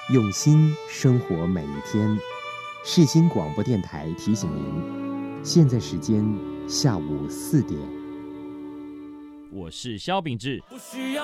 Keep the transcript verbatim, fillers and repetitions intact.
用心生活每一天。世新广播电台提醒您，现在时间下午四点。 我是萧秉治。 不需要